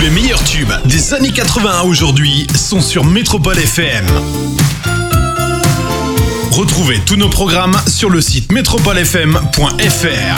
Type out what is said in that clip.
Les meilleurs tubes des années 80 à aujourd'hui sont sur Métropole FM. Retrouvez tous nos programmes sur le site métropolefm.fr.